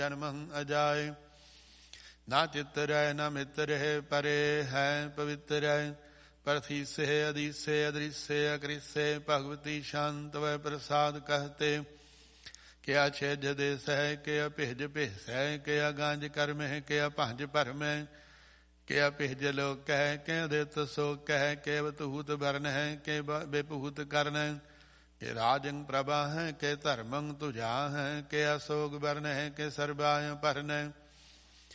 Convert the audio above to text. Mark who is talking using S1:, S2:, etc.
S1: ਜਨਮੰ ਅਜਾਏ। ਨਾ ਚਿੱਤਰ ਹੈ ਨਾ ਮਿੱਤਰ ਹੈ, ਪਰੇ ਹੈ ਪਵਿੱਤਰ ਹੈ। ਪ੍ਰਥੀਸੇ ਅਧੀਸੇ ਅਦ੍ਰਿਸੇ ਅਕ੍ਰਿਸੇ, ਭਗਵਤੀ ਸ਼ਾਂਤ ਵੈ ਪ੍ਰਸਾਦ ਕਹਤੇ। ਕਿਆ ਛੇਜ ਦੇਸ ਹੈ, ਕਿਆ ਭਿਜ ਭੇਸੈ, ਕਿਆ ਗਾਂਜ ਕਰਮ ਹੈ, ਕਿਆ ਭੰਜ ਭਰਮ ਹੈ। ਕਿਆ ਭਿਜ ਲੋਕ ਹੈ, ਕਿਆ ਦਿੱਤ ਸੋਕ ਹੈ, ਕਿ ਬਤੂਤ ਬਰਨ ਹੈ, ਕਿ ਬੇਪੂਤ ਕਰਨ ਹੈ। ਕਿ ਰਾਜੰ ਪ੍ਰਭਾ ਹੈ, ਕਿ ਧਰਮੰ ਤੁਝਾ ਹੈ, ਕਿ ਅਸੋਗ ਬਰਨ ਹੈ, ਕਿ ਸਰਬਾਇ ਭਰਨ ਹੈ।